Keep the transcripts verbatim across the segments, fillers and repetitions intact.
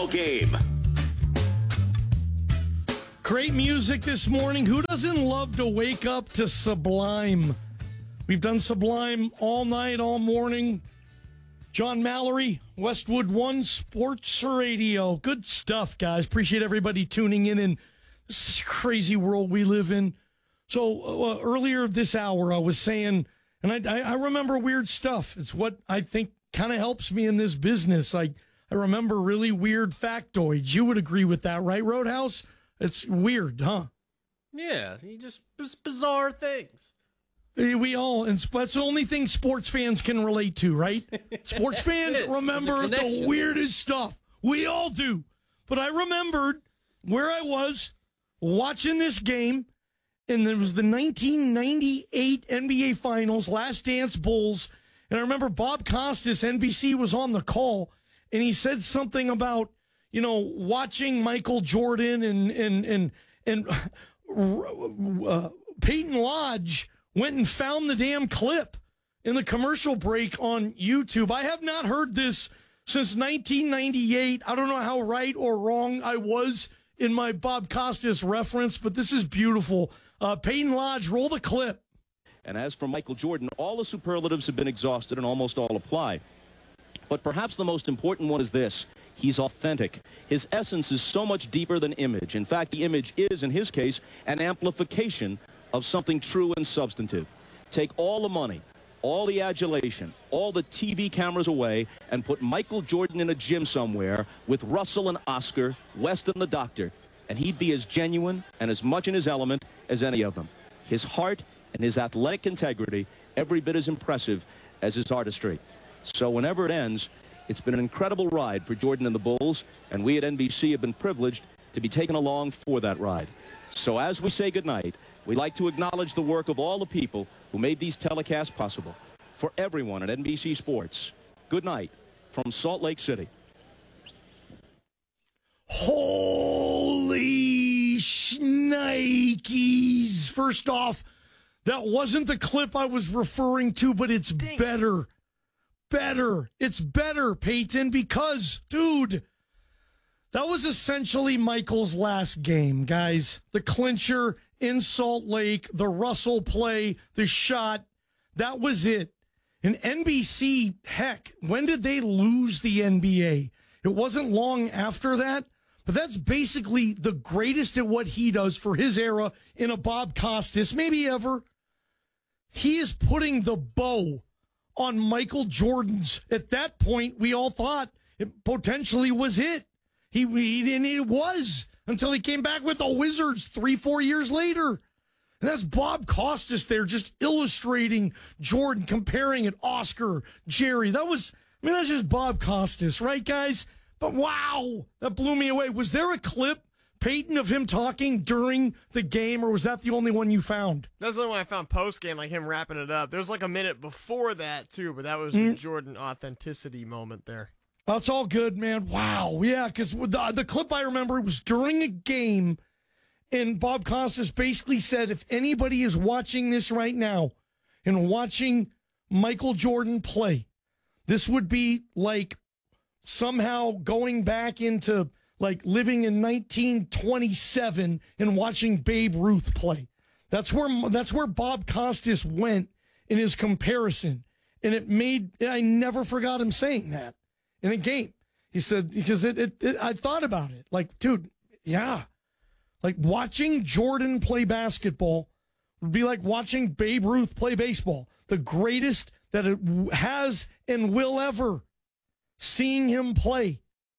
ball game. Great music this morning. Who doesn't love to wake up to Sublime? We've done Sublime all night, all morning. John Mallory, Westwood One Sports Radio. Good stuff, guys. Appreciate everybody tuning in in this crazy world we live in. So uh, earlier this hour, I was saying, and I, I remember weird stuff. It's what I think kind of helps me in this business. I, I remember really weird factoids. You would agree with that, right, Roadhouse? It's weird, huh? Yeah, you just bizarre things. We all, and that's the only thing sports fans can relate to, right? Sports fans remember the weirdest stuff. We all do. But I remembered where I was watching this game, and it was the nineteen ninety-eight N B A Finals, Last Dance Bulls, and I remember Bob Costas, N B C, was on the call, and he said something about, you know, watching Michael Jordan and, and, and, and uh, Peyton Lodge went and found the damn clip in the commercial break on YouTube. I have not heard this since nineteen ninety-eight. I don't know how right or wrong I was in my Bob Costas reference, but this is beautiful. Uh, Peyton Lodge, roll the clip. And as for Michael Jordan, all the superlatives have been exhausted and almost all apply. But perhaps the most important one is this. He's authentic. His essence is so much deeper than image. In fact, the image is, in his case, an amplification of something true and substantive. Take all the money, all the adulation, all the T V cameras away, and put Michael Jordan in a gym somewhere with Russell and Oscar, West and the Doctor, and he'd be as genuine and as much in his element as any of them. His heart and his athletic integrity every bit as impressive as his artistry. So whenever it ends, it's been an incredible ride for Jordan and the Bulls, and we at N B C have been privileged to be taken along for that ride. So as we say goodnight, we'd like to acknowledge the work of all the people who made these telecasts possible. For everyone at N B C Sports, good night from Salt Lake City. Holy shnikes. First off, that wasn't the clip I was referring to, but it's Dang. better. Better. It's better, Peyton, because, dude, that was essentially Michael's last game, guys. The clincher in Salt Lake, the Russell play, the shot, that was it. And N B C, heck, when did they lose the N B A? It wasn't long after that, but that's basically the greatest at what he does for his era in a Bob Costas, maybe ever. He is putting the bow on Michael Jordan's. At that point, we all thought it potentially was it. He, he and it was until he came back with the Wizards three, four years later. And that's Bob Costas there just illustrating Jordan, comparing it, Oscar, Jerry. That was, I mean, that's just Bob Costas, right, guys? But wow, that blew me away. Was there a clip, Peyton, of him talking during the game, or was that the only one you found? That's the only one I found post-game, like him wrapping it up. There was like a minute before that, too, but that was mm. the Jordan authenticity moment there. That's all good, man. Wow. Yeah, because the, the clip I remember was during a game, and Bob Costas basically said, if anybody is watching this right now and watching Michael Jordan play, this would be like somehow going back into like living in nineteen twenty-seven and watching Babe Ruth play. That's where that's where Bob Costas went in his comparison. And it made, I never forgot him saying that in a game. He said, because it, it, it I thought about it. Like, dude, yeah. Like watching Jordan play basketball would be like watching Babe Ruth play baseball. The greatest that it has and will ever. Seeing him play.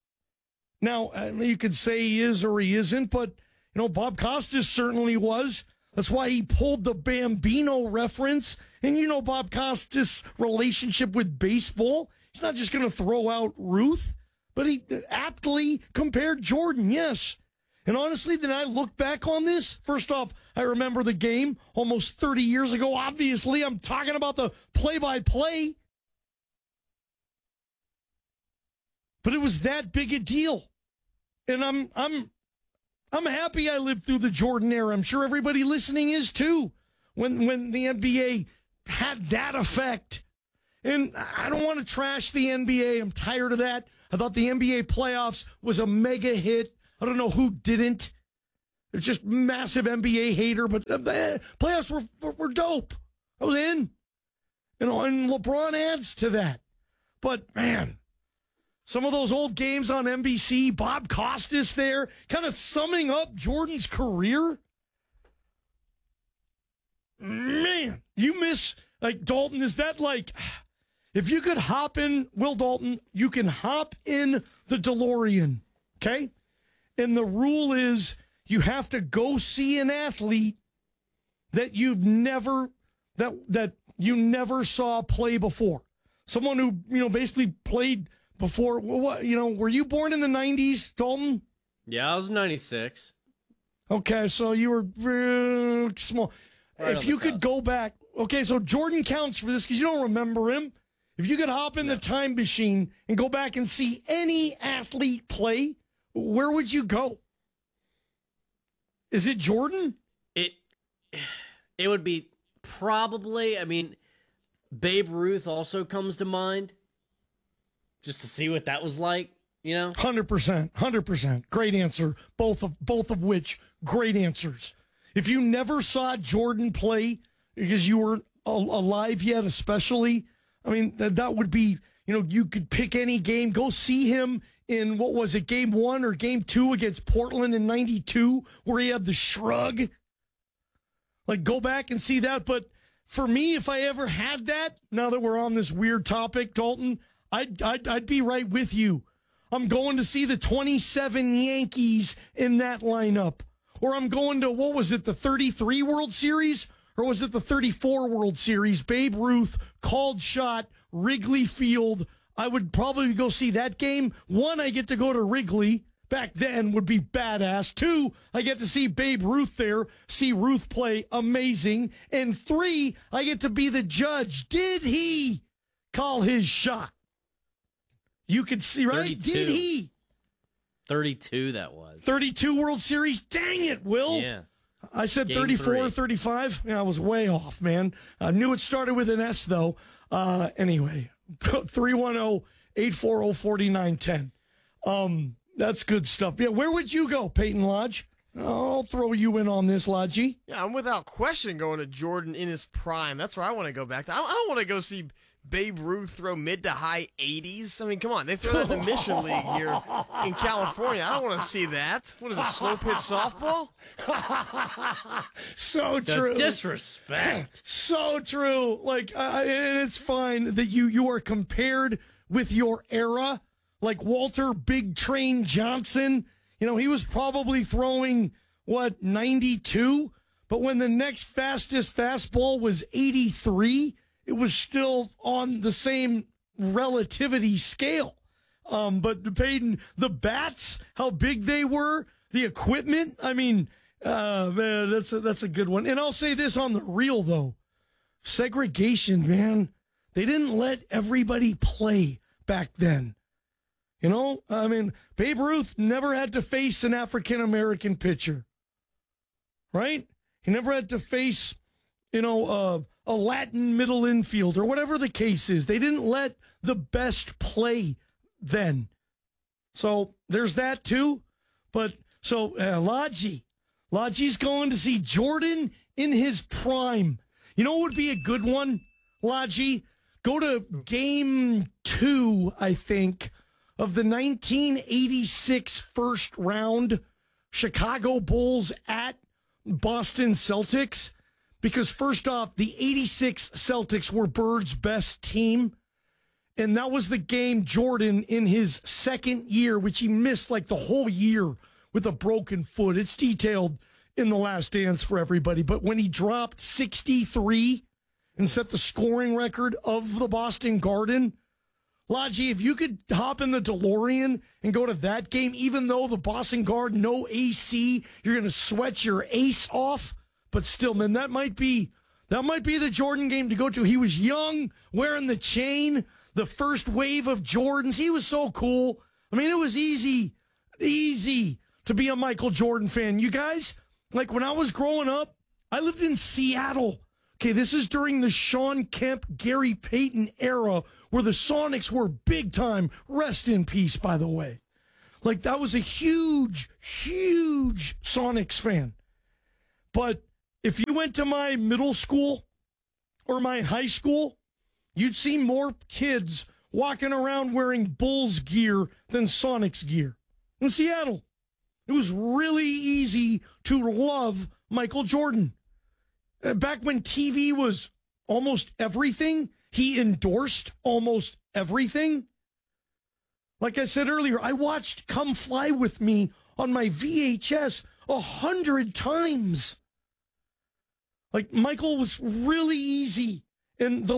Now, you could say he is or he isn't, but, you know, Bob Costas certainly was. That's why he pulled the Bambino reference. And, you know, Bob Costas' relationship with baseball. He's not just going to throw out Ruth, but he aptly compared Jordan, yes. And honestly, then I look back on this. First off, I remember the game almost thirty years ago. Obviously, I'm talking about the play-by-play. But it was that big a deal. And I'm I'm I'm happy I lived through the Jordan era. I'm sure everybody listening is too. When when the N B A had that effect. And I don't want to trash the N B A. I'm tired of that. I thought the N B A playoffs was a mega hit. I don't know who didn't. It's just massive N B A hater, but the playoffs were, were, were dope. I was in. You know, and LeBron adds to that. But, man, some of those old games on N B C, Bob Costas there, kind of summing up Jordan's career. Man, you miss, like, Dalton, is that like, if you could hop in, Will Dalton, you can hop in the DeLorean, okay? And the rule is you have to go see an athlete that you've never, that that you never saw play before. Someone who, you know, basically played before. What, you know, were you born in the nineties, Dalton? Yeah, I was ninety-six. Okay, so you were real small. Right if you could go back, okay, so Jordan counts for this because you don't remember him. If you could hop in the time machine and go back and see any athlete play, where would you go? Is it Jordan? It it would be probably, I mean, Babe Ruth also comes to mind. Just to see what that was like, you know? one hundred percent. one hundred percent. Great answer. Both of both of which, great answers. If you never saw Jordan play because you weren't alive yet, especially, I mean, that, that would be, you know, you could pick any game, go see him in, what was it, game one or game two against Portland in ninety-two, where he had the shrug. Like, go back and see that. But for me, if I ever had that, now that we're on this weird topic, Dalton, I'd, I'd, I'd be right with you. I'm going to see the twenty-seven Yankees in that lineup. Or I'm going to, what was it, the thirty-three World Series? Or was it the thirty-four World Series? Babe Ruth, called shot, Wrigley Field. I would probably go see that game. One, I get to go to Wrigley. Back then would be badass. Two, I get to see Babe Ruth there, see Ruth play amazing. And three, I get to be the judge. Did he call his shot? You could see, right? thirty-two. Did he? thirty-two that was. thirty-two World Series? Dang it, Will. Yeah. I said Game thirty-four, three. thirty-five. Yeah, I was way off, man. I knew it started with an S, though. Uh, anyway, three one zero, eight four zero, four nine one zero. Um, that's good stuff. Yeah, where would you go, Peyton Lodge? I'll throw you in on this, Lodgy. Yeah, I'm without question going to Jordan in his prime. That's where I want to go back to. I I don't want to go see Babe Ruth throw mid to high eighties. I mean, come on. They throw that in the Mission League here in California. I don't want to see that. What is it, slow pitch softball? So The true. disrespect. So true. Like, uh, and it's fine that you, you are compared with your era. Like Walter Big Train Johnson. You know, he was probably throwing, what, ninety-two? But when the next fastest fastball was eighty-three, it was still on the same relativity scale. Um, but Peyton, the bats, how big they were, the equipment, I mean, uh, man, that's a, that's a good one. And I'll say this on the real, though. Segregation, man. They didn't let everybody play back then. You know, I mean, Babe Ruth never had to face an African-American pitcher, right? He never had to face, you know, uh, a Latin middle infield or whatever the case is. They didn't let the best play then. So there's that too. But so uh, Lodgy, Lodgy's going to see Jordan in his prime. You know what would be a good one, Lodgy? Go to game two, I think, of the nineteen eighty-six first round Chicago Bulls at Boston Celtics. Because first off, the eighty-six Celtics were Bird's best team. And that was the game Jordan in his second year, which he missed like the whole year with a broken foot. It's detailed in The Last Dance for everybody. But when he dropped sixty-three and set the scoring record of the Boston Garden, Lodgy, if you could hop in the DeLorean and go to that game, even though the Boston Garden, no A C, you're going to sweat your ace off. But still, man, that might be that might be the Jordan game to go to. He was young, wearing the chain, the first wave of Jordans. He was so cool. I mean, it was easy, easy to be a Michael Jordan fan. You guys, like when I was growing up, I lived in Seattle. Okay, this is during the Sean Kemp, Gary Payton era where the Sonics were big time. Rest in peace, by the way. Like, that was a huge, huge Sonics fan. But if you went to my middle school or my high school, you'd see more kids walking around wearing Bulls gear than Sonics gear. In Seattle, it was really easy to love Michael Jordan. Back when T V was almost everything, he endorsed almost everything. Like I said earlier, I watched Come Fly With Me on my V H S a hundred times. Like, Michael was really easy. And the